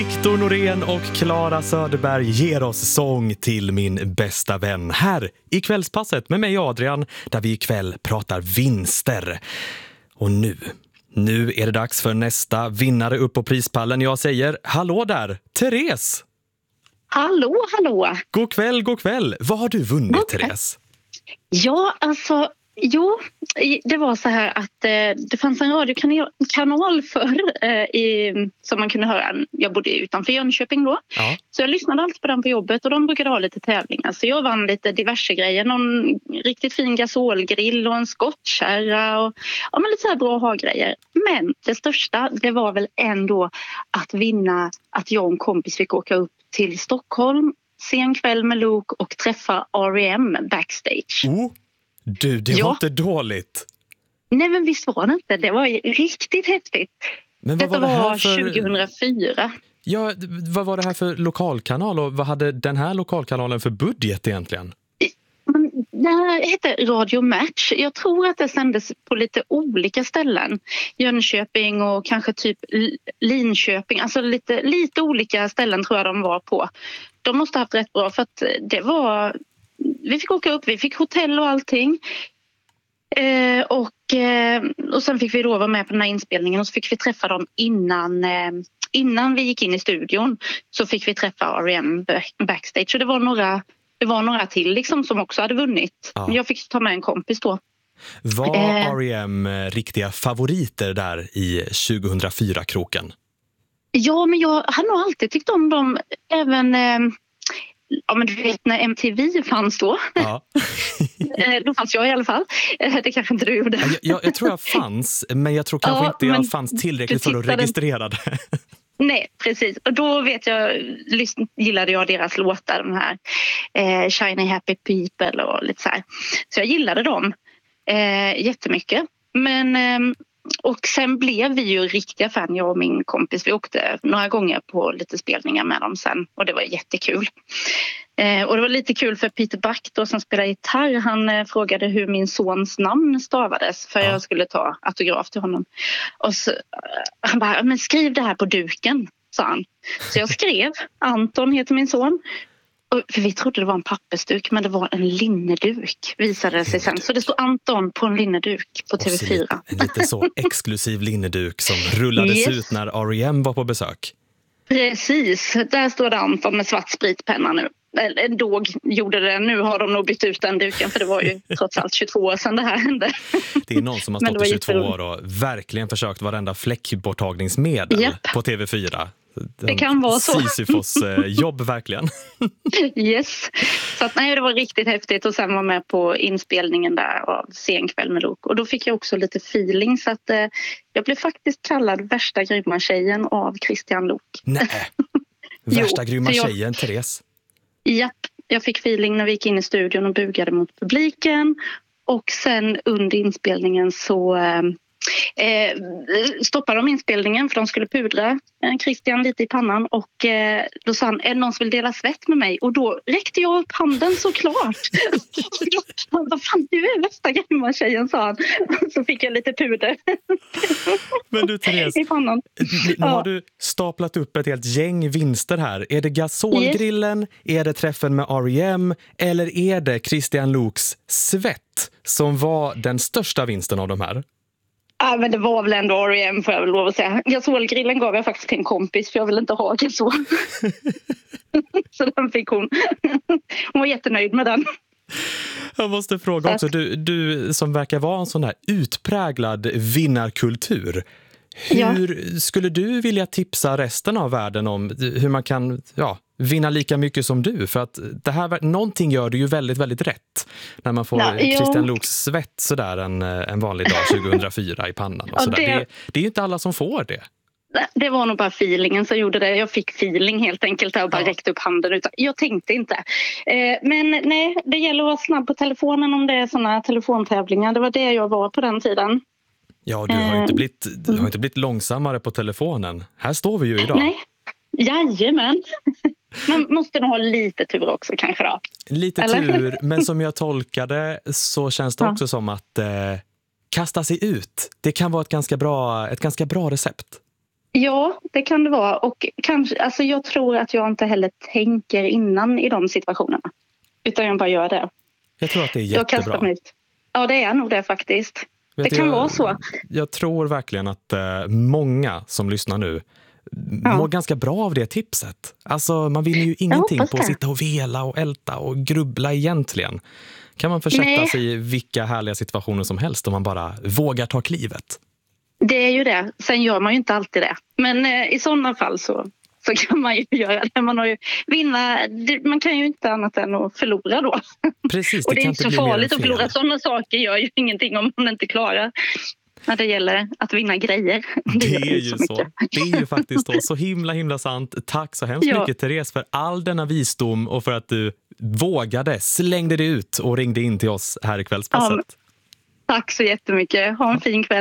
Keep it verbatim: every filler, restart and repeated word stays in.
Viktor Norén och Clara Söderberg ger oss sång till min bästa vän här i kvällspasset med mig Adrian, där vi ikväll pratar vinster. Och nu, nu är det dags för nästa vinnare upp på prispallen. Jag säger hallå där, Therese! Hallå, hallå! God kväll, god kväll! Vad har du vunnit, okay. Therese? Ja, alltså... Jo, det var så här att eh, det fanns en radiokanal förr eh, i, som man kunde höra. Jag bodde utanför Jönköping då. Ja. Så jag lyssnade alltid på den på jobbet och de brukade ha lite tävlingar. Så jag vann lite diverse grejer. Någon riktigt fin gasolgrill och en skottkärra och ja, men lite så här bra ha-grejer. Men det största, det var väl ändå att vinna att jag och en kompis fick åka upp till Stockholm, se en kväll med Luke och träffa R E M backstage. Oh. Du, det ja. var inte dåligt. Nej, men visst var det inte. Det var riktigt häftigt. Men vad Detta var, det här var för... tjugohundrafyra. Ja, vad var det här för lokalkanal och vad hade den här lokalkanalen för budget egentligen? Det här hette Radio Match. Jag tror att det sändes på lite olika ställen. Jönköping och kanske typ Linköping. Alltså lite, lite olika ställen tror jag de var på. De måste ha haft rätt bra för att det var... Vi fick åka upp, vi fick hotell och allting. Eh, och, eh, och sen fick vi då vara med på den här inspelningen och så fick vi träffa dem innan, eh, innan vi gick in i studion. Så fick vi träffa R E M backstage. Så det var några, det var några till liksom som också hade vunnit. Ja. Jag fick ta med en kompis då. Var eh, R E M riktiga favoriter där i tjugohundrafyra-kroken? Ja, men jag har nog alltid tyckt om dem även... Eh, Ja, men du vet när M T V fanns då. Ja. Då fanns jag i alla fall. Det kanske inte du gjorde. Jag, jag, jag tror jag fanns, men jag tror kanske ja, inte jag fanns tillräckligt för att registrera det. Nej, precis. Och då vet jag, lyssn, gillade jag deras låtar, de här eh, Shiny Happy People och lite så här. Så jag gillade dem eh, jättemycket. Men... Eh, Och sen blev vi ju riktiga fan, jag och min kompis. Vi åkte några gånger på lite spelningar med dem sen. Och det var jättekul. Eh, och det var lite kul för Peter Back då, som spelar gitarr. Han eh, frågade hur min sons namn stavades. För ja. jag skulle ta autograf till honom. Och så, eh, han bara, men skriv det här på duken, sa han. Så jag skrev, Anton heter min son. Och, för vi trodde det var en pappersduk, men det var en linneduk, visade det sig sen. Så det stod Anton på en linneduk på T V fyra. En lite så exklusiv linneduk som rullades yes. ut när R E M var på besök. Precis, där står det Anton med svart spritpenna nu. Då gjorde det, nu har de nog bytt ut den duken, för det var ju trots allt tjugotvå år sedan det här hände. Det är någon som har stått i tjugotvå år och verkligen försökt varenda fläckborttagningsmedel yep. på T V fyra. Den det kan vara så. Sisyfos jobb verkligen. Yes. Så att, nej, det var riktigt häftigt och sen var med på inspelningen där av Sen kväll med Luke. Och då fick jag också lite feeling så att eh, jag blev faktiskt kallad värsta grymma tjejen av Christian Luuk. Nej, värsta jo, grymma jag, tjejen, Therese. Japp, jag fick feeling när vi gick in i studion och bugade mot publiken. Och sen under inspelningen så... Eh, Eh, stoppade de inspelningen för de skulle pudra eh, Christian lite i pannan och eh, då sa han, är det någon som vill dela svett med mig? Och då räckte jag upp handen såklart. Vad fan, du är värsta grymma tjejen, sa han. Så fick jag lite puder. Men du Therese, i pannan. Nu ja. har du staplat upp ett helt gäng vinster här. Är det gasolgrillen, yes. är det träffen med R E M eller är det Christian Luuks svett som var den största vinsten av de här? Ja, men det var väl ändå R E M, får jag väl lov att säga. Gasolgrillen gav jag faktiskt till en kompis för jag vill inte ha gasol. Så den fick hon. Hon var jättenöjd med den. Jag måste fråga också, du, du som verkar vara en sån här utpräglad vinnarkultur. Hur ja. skulle du vilja tipsa resten av världen om hur man kan ja, vinna lika mycket som du? För att det här, någonting gör du ju väldigt, väldigt rätt när man får ja, Christian Luuks svett sådär en, en vanlig dag tjugohundrafyra i pannan. Och sådär. Det, det är ju inte alla som får det. Det var nog bara feelingen som gjorde det. Jag fick feeling helt enkelt och bara ja. räckte upp handen. Utan jag tänkte inte. Eh, men nej, det gäller att vara snabb på telefonen om det är sådana telefontävlingar. Det var det jag var på den tiden. Ja, du har ju inte blivit, du har inte blivit långsammare på telefonen. Här står vi ju idag. Nej, jajamän. Man måste nog ha lite tur också kanske då. Lite Eller? tur, men som jag tolkade så känns det ja. också som att eh, kasta sig ut. Det kan vara ett ganska bra, ett ganska bra recept. Ja, det kan det vara. Och kanske, alltså jag tror att jag inte heller tänker innan i de situationerna. Utan jag bara gör det. Jag tror att det är Jag kastar jättebra. mig ut. Ja, det är nog det faktiskt. Vet det kan jag, vara så. Jag tror verkligen att eh, många som lyssnar nu Ja. mår ganska bra av det tipset. Alltså man vinner ju ingenting hoppas på att det. sitta och vela och älta och grubbla egentligen. Kan man försätta Nej. sig i vilka härliga situationer som helst om man bara vågar ta klivet. Det är ju det. Sen gör man ju inte alltid det. Men eh, i sådana fall så, så kan man ju göra det. Man, har ju, vinna, det, man kan ju inte annat än att förlora då. Precis, Och det det är kan inte inte så bli mer än farligt att förlora. fel. Sådana saker gör ju ingenting om man inte klarar när det gäller att vinna grejer. Det, Det gör är ju så. mycket. Det är ju faktiskt så. Så himla himla sant. Tack så hemskt Ja. mycket Therese för all denna visdom och för att du vågade, slängde dig ut och ringde in till oss här i Kvällspasset. Ja, tack så jättemycket. Ha en fin kväll.